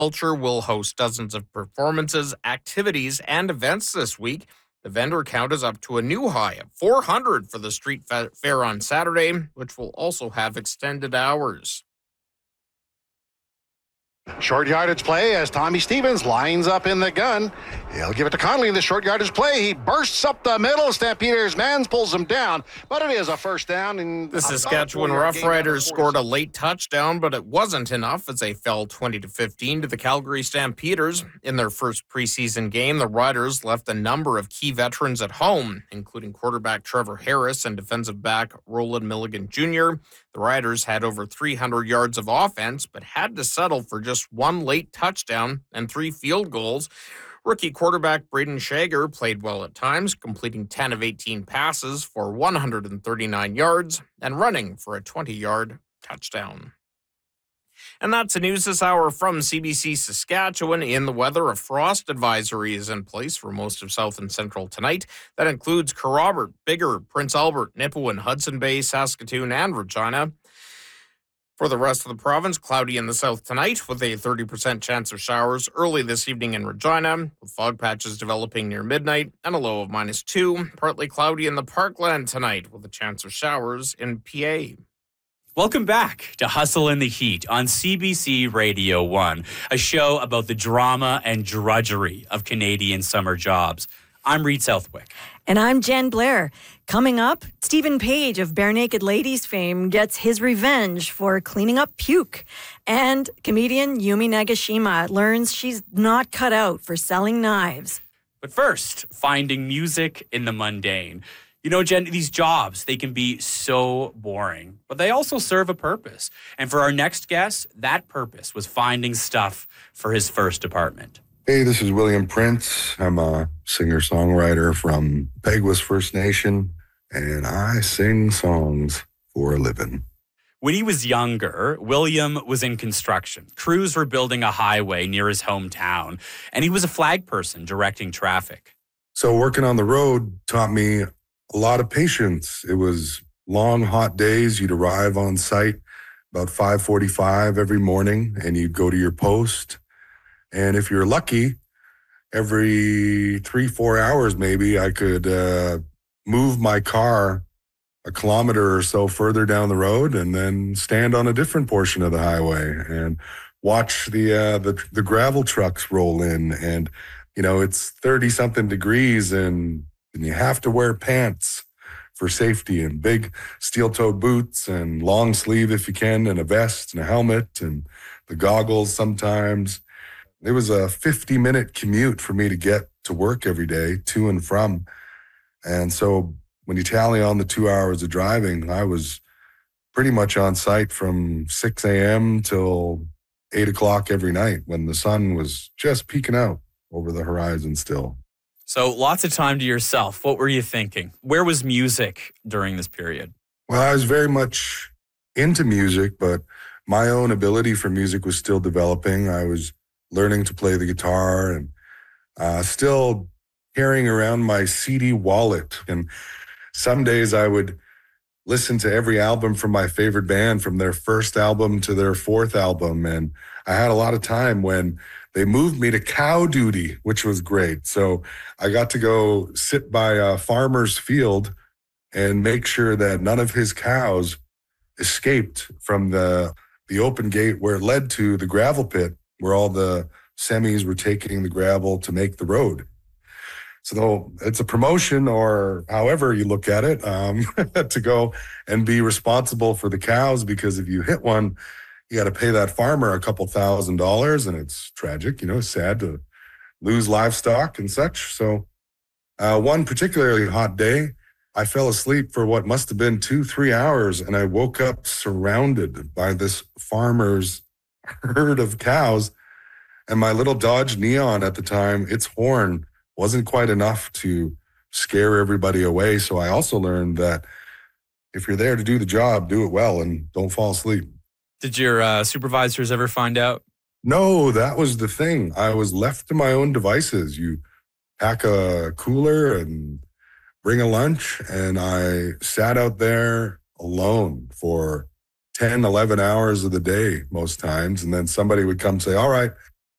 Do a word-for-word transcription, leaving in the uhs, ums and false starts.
Culture will host dozens of performances, activities, and events this week. The vendor count is up to a new high of four hundred for the street fair on Saturday, which will also have extended hours. Short yardage play as Tommy Stevens lines up in the gun. He'll give it to Connolly in the short yardage play. He bursts up the middle. Stampeders man pulls him down, but it is a first down. In the Saskatchewan Roughriders scored a late touchdown, but it wasn't enough as they fell twenty to fifteen to the Calgary Stampeders. In their first preseason game, the Riders left a number of key veterans at home, including quarterback Trevor Harris and defensive back Roland Milligan Junior The Riders had over three hundred yards of offense, but had to settle for just one late touchdown and three field goals. Rookie quarterback Braden Shager played well at times, completing ten of eighteen passes for one hundred thirty-nine yards and running for a twenty-yard touchdown. And that's the news this hour from C B C Saskatchewan. In the weather, a frost advisory is in place for most of South and Central tonight. That includes Kerrobert, Bigger, Prince Albert, Nipawin, Hudson Bay, Saskatoon, and Regina. For the rest of the province, cloudy in the south tonight with a thirty percent chance of showers early this evening in Regina, with fog patches developing near midnight and a low of minus two. Partly cloudy in the Parkland tonight with a chance of showers in P A. Welcome back to Hustle in the Heat on C B C Radio one, a show about the drama and drudgery of Canadian summer jobs. I'm Reed Southwick. And I'm Jen Blair. Coming up, Stephen Page of Bare Naked Ladies fame gets his revenge for cleaning up puke. And comedian Yumi Nagashima learns she's not cut out for selling knives. But first, finding music in the mundane. You know, Jen, these jobs, they can be so boring, but they also serve a purpose. And for our next guest, that purpose was finding stuff for his first apartment. Hey, this is William Prince. I'm a singer-songwriter from Peguis First Nation, and I sing songs for a living. When he was younger, William was in construction. Crews were building a highway near his hometown, and he was a flag person directing traffic. So working on the road taught me a lot of patience. It was long, hot days. You'd arrive on site about five forty-five every morning, and you'd go to your post. And if you're lucky, every three, four hours maybe, I could uh, move my car a kilometer or so further down the road and then stand on a different portion of the highway and watch the uh, the, the gravel trucks roll in. And, you know, it's thirty-something degrees and, and you have to wear pants for safety and big steel-toed boots and long sleeve if you can and a vest and a helmet and the goggles sometimes. It was a fifty-minute commute for me to get to work every day, to and from. And so when you tally on the two hours of driving, I was pretty much on site from six a.m. till eight o'clock every night when the sun was just peeking out over the horizon still. So lots of time to yourself. What were you thinking? Where was music during this period? Well, I was very much into music, but my own ability for music was still developing. I was learning to play the guitar and uh, still carrying around my C D wallet. And some days I would listen to every album from my favorite band, from their first album to their fourth album. And I had a lot of time when they moved me to cow duty, which was great. So I got to go sit by a farmer's field and make sure that none of his cows escaped from the, the open gate where it led to the gravel pit, where all the semis were taking the gravel to make the road. So it's a promotion, or however you look at it, um, to go and be responsible for the cows, because if you hit one, you got to pay that farmer a couple thousand dollars, and it's tragic, you know, it's sad to lose livestock and such. So uh, one particularly hot day, I fell asleep for what must have been two, three hours, and I woke up surrounded by this farmer's herd of cows. And my little Dodge Neon at the time, its horn wasn't quite enough to scare everybody away. So I also learned that if you're there to do the job, do it well and don't fall asleep. Did your uh, supervisors ever find out? No, that was the thing. I was left to my own devices. You pack a cooler and bring a lunch, and I sat out there alone for ten, eleven hours of the day most times. And then somebody would come say, all right,